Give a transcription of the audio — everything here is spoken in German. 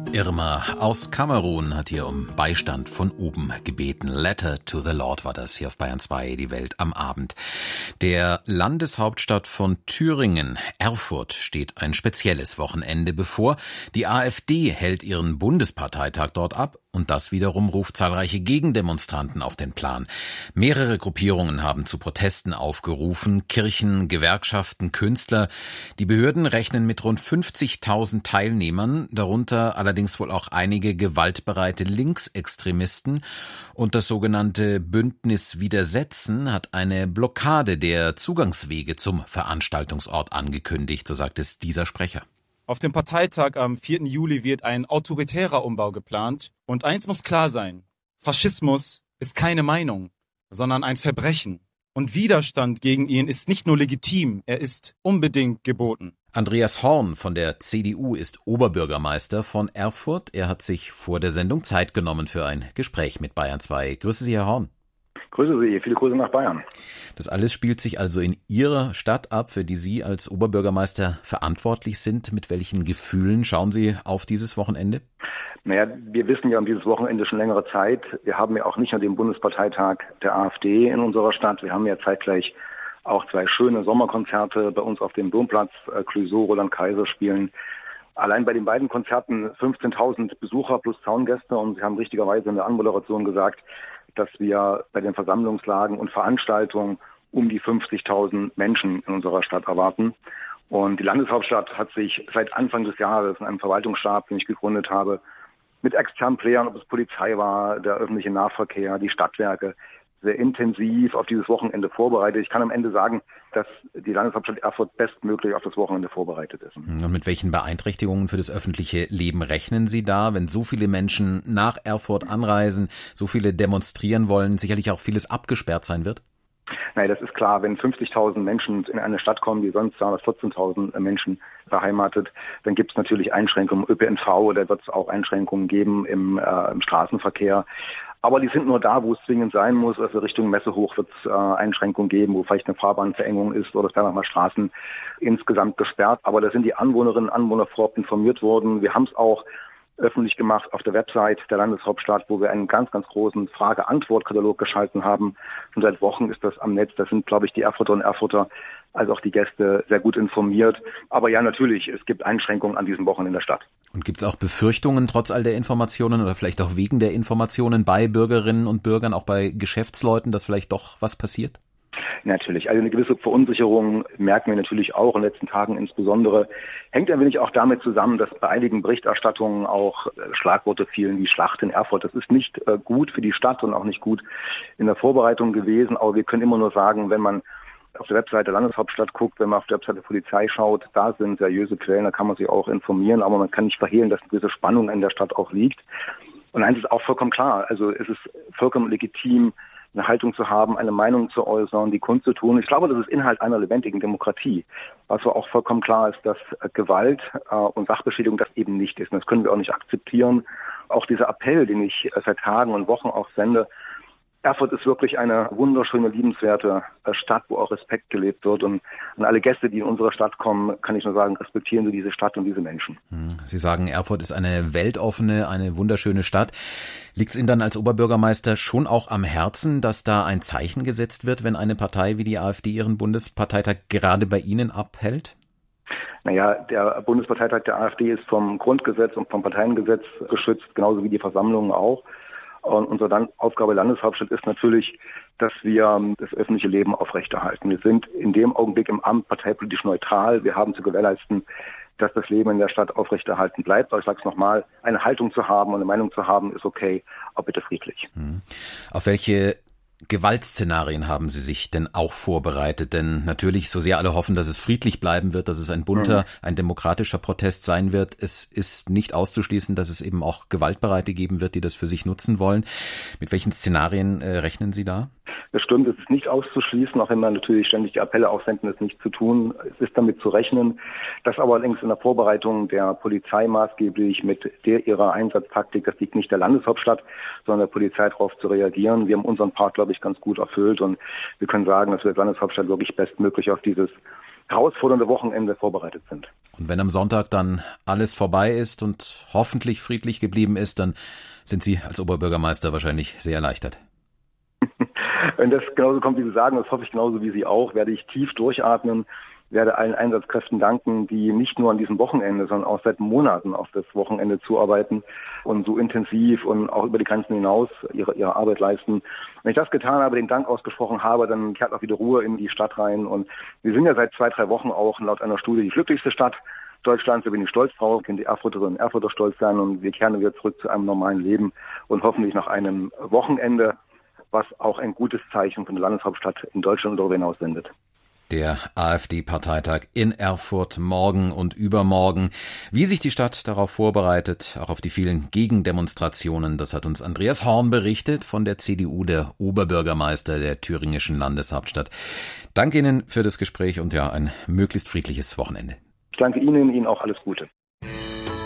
Irma aus Kamerun hat hier um Beistand von oben gebeten. Letter to the Lord war das hier auf Bayern 2, die Welt am Abend. Der Landeshauptstadt von Thüringen, Erfurt, steht ein spezielles Wochenende bevor. Die AfD hält ihren Bundesparteitag dort ab. Und das wiederum ruft zahlreiche Gegendemonstranten auf den Plan. Mehrere Gruppierungen haben zu Protesten aufgerufen. Kirchen, Gewerkschaften, Künstler. Die Behörden rechnen mit rund 50.000 Teilnehmern, darunter allerdings wohl auch einige gewaltbereite Linksextremisten. Und das sogenannte Bündnis Widersetzen hat eine Blockade der Zugangswege zum Veranstaltungsort angekündigt, so sagt es dieser Sprecher. Auf dem Parteitag am 4. Juli wird ein autoritärer Umbau geplant. Und eins muss klar sein: Faschismus ist keine Meinung, sondern ein Verbrechen. Und Widerstand gegen ihn ist nicht nur legitim, er ist unbedingt geboten. Andreas Horn von der CDU ist Oberbürgermeister von Erfurt. Er hat sich vor der Sendung Zeit genommen für ein Gespräch mit Bayern 2. Grüße Sie, Herr Horn. Grüße Sie, viele Grüße nach Bayern. Das alles spielt sich also in Ihrer Stadt ab, für die Sie als Oberbürgermeister verantwortlich sind. Mit welchen Gefühlen schauen Sie auf dieses Wochenende? Naja, wir wissen ja um dieses Wochenende schon längere Zeit. Wir haben ja auch nicht nur den Bundesparteitag der AfD in unserer Stadt. Wir haben ja zeitgleich auch 2 schöne Sommerkonzerte bei uns auf dem Domplatz. Clouseau, Roland Kaiser spielen. Allein bei den beiden Konzerten 15.000 Besucher plus Zaungäste. Und Sie haben richtigerweise in der Anmoderation gesagt, dass wir bei den Versammlungslagen und Veranstaltungen um die 50.000 Menschen in unserer Stadt erwarten. Und die Landeshauptstadt hat sich seit Anfang des Jahres in einem Verwaltungsstab, den ich gegründet habe, mit externen Playern, ob es Polizei war, der öffentliche Nahverkehr, die Stadtwerke, sehr intensiv auf dieses Wochenende vorbereitet. Ich kann am Ende sagen, dass die Landeshauptstadt Erfurt bestmöglich auf das Wochenende vorbereitet ist. Und mit welchen Beeinträchtigungen für das öffentliche Leben rechnen Sie da, wenn so viele Menschen nach Erfurt anreisen, so viele demonstrieren wollen, sicherlich auch vieles abgesperrt sein wird? Nein, das ist klar. Wenn 50.000 Menschen in eine Stadt kommen, wie sonst 214.000 Menschen beheimatet, dann gibt es natürlich Einschränkungen im ÖPNV, oder wird es auch Einschränkungen geben im Straßenverkehr. Aber die sind nur da, wo es zwingend sein muss. Also Richtung Messe hoch wird es Einschränkungen geben, wo vielleicht eine Fahrbahnverengung ist, oder es werden nochmal Straßen insgesamt gesperrt. Aber da sind die Anwohnerinnen und Anwohner vorab informiert worden. Wir haben es auch öffentlich gemacht auf der Website der Landeshauptstadt, wo wir einen ganz, ganz großen Frage-Antwort-Katalog geschalten haben. Schon seit Wochen ist das am Netz. Da sind, glaube ich, die Erfurterinnen und Erfurter als auch die Gäste sehr gut informiert. Aber ja, natürlich, es gibt Einschränkungen an diesem Wochenende in der Stadt. Und gibt es auch Befürchtungen trotz all der Informationen oder vielleicht auch wegen der Informationen bei Bürgerinnen und Bürgern, auch bei Geschäftsleuten, dass vielleicht doch was passiert? Natürlich. Also eine gewisse Verunsicherung merken wir natürlich auch in den letzten Tagen insbesondere. Hängt ein wenig auch damit zusammen, dass bei einigen Berichterstattungen auch Schlagworte fielen wie Schlacht in Erfurt. Das ist nicht gut für die Stadt und auch nicht gut in der Vorbereitung gewesen. Aber wir können immer nur sagen, wenn man auf der Webseite der Landeshauptstadt guckt, wenn man auf der Webseite der Polizei schaut, da sind seriöse Quellen, da kann man sich auch informieren. Aber man kann nicht verhehlen, dass eine gewisse Spannung in der Stadt auch liegt. Und eins ist auch vollkommen klar. Also es ist vollkommen legitim, eine Haltung zu haben, eine Meinung zu äußern, die Kunst zu tun. Ich glaube, das ist Inhalt einer lebendigen Demokratie. Was aber auch vollkommen klar ist, dass Gewalt und Sachbeschädigung das eben nicht ist. Und das können wir auch nicht akzeptieren. Auch dieser Appell, den ich seit Tagen und Wochen auch sende: Erfurt ist wirklich eine wunderschöne, liebenswerte Stadt, wo auch Respekt gelebt wird. Und an alle Gäste, die in unsere Stadt kommen, kann ich nur sagen, respektieren Sie diese Stadt und diese Menschen. Sie sagen, Erfurt ist eine weltoffene, eine wunderschöne Stadt. Liegt es Ihnen dann als Oberbürgermeister schon auch am Herzen, dass da ein Zeichen gesetzt wird, wenn eine Partei wie die AfD ihren Bundesparteitag gerade bei Ihnen abhält? Naja, der Bundesparteitag der AfD ist vom Grundgesetz und vom Parteiengesetz geschützt, genauso wie die Versammlungen auch. Und unsere Aufgabe Landeshauptstadt ist natürlich, dass wir das öffentliche Leben aufrechterhalten. Wir sind in dem Augenblick im Amt parteipolitisch neutral. Wir haben zu gewährleisten, dass das Leben in der Stadt aufrechterhalten bleibt. Aber ich sage es nochmal, eine Haltung zu haben und eine Meinung zu haben, ist okay, aber bitte friedlich. Auf welche Gewaltszenarien haben Sie sich denn auch vorbereitet? Denn natürlich, so sehr alle hoffen, dass es friedlich bleiben wird, dass es ein bunter, ein demokratischer Protest sein wird, es ist nicht auszuschließen, dass es eben auch Gewaltbereite geben wird, die das für sich nutzen wollen. Mit welchen Szenarien rechnen Sie da? Das stimmt, es ist nicht auszuschließen, auch wenn man natürlich ständig die Appelle aufsenden, es nicht zu tun. Es ist damit zu rechnen, dass aber allerdings in der Vorbereitung der Polizei maßgeblich mit ihrer Einsatztaktik, das liegt nicht der Landeshauptstadt, sondern der Polizei darauf zu reagieren. Wir haben unseren Part, glaube ich, ganz gut erfüllt und wir können sagen, dass wir als Landeshauptstadt wirklich bestmöglich auf dieses herausfordernde Wochenende vorbereitet sind. Und wenn am Sonntag dann alles vorbei ist und hoffentlich friedlich geblieben ist, dann sind Sie als Oberbürgermeister wahrscheinlich sehr erleichtert. Wenn das genauso kommt, wie Sie sagen, das hoffe ich genauso wie Sie auch, werde ich tief durchatmen, werde allen Einsatzkräften danken, die nicht nur an diesem Wochenende, sondern auch seit Monaten auf das Wochenende zuarbeiten und so intensiv und auch über die Grenzen hinaus ihre Arbeit leisten. Wenn ich das getan habe, den Dank ausgesprochen habe, dann kehrt auch wieder Ruhe in die Stadt rein. Und wir sind ja seit 2-3 Wochen auch laut einer Studie die glücklichste Stadt Deutschlands. Da bin ich stolz drauf, können die Erfurterinnen und Erfurter stolz sein, und wir kehren wieder zurück zu einem normalen Leben und hoffentlich nach einem Wochenende, was auch ein gutes Zeichen von der Landeshauptstadt in Deutschland und darüber hinaus sendet. Der AfD-Parteitag in Erfurt morgen und übermorgen. Wie sich die Stadt darauf vorbereitet, auch auf die vielen Gegendemonstrationen, das hat uns Andreas Horn berichtet von der CDU, der Oberbürgermeister der thüringischen Landeshauptstadt. Danke Ihnen für das Gespräch und ein möglichst friedliches Wochenende. Ich danke Ihnen auch alles Gute.